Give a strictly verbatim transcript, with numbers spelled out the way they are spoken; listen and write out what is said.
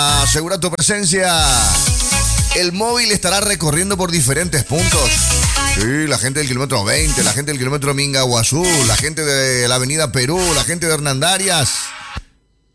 Asegura tu presencia. El móvil estará recorriendo por diferentes puntos. Sí, la gente del kilómetro veinte, la gente del kilómetro Mingaguazú, la gente de la avenida Perú, la gente de Hernandarias.